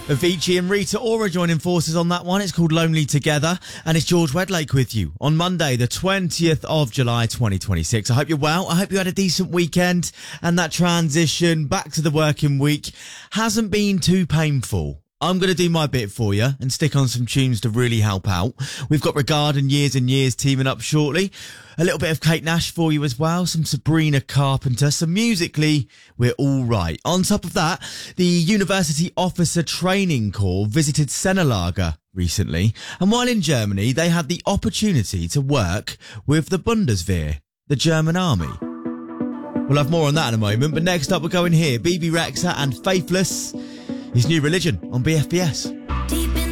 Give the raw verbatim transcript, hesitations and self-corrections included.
Avicii and Rita Ora joining forces on that one. It's called Lonely Together, and it's George Wedlake with you on Monday, the twentieth of July, twenty twenty-six. I hope you're well. I hope you had a decent weekend, and that transition back to the working week hasn't been too painful. I'm going to do my bit for you and stick on some tunes to really help out. We've got Regard and Years and Years teaming up shortly. A little bit of Kate Nash for you as well. Some Sabrina Carpenter. So musically, we're all right. On top of that, the University Officer Training Corps visited Senelager recently. And while in Germany, they had the opportunity to work with the Bundeswehr, the German army. We'll have more on that in a moment. But next up, we're going here. B B Rexha and Faithless. His New Religion on B F B S.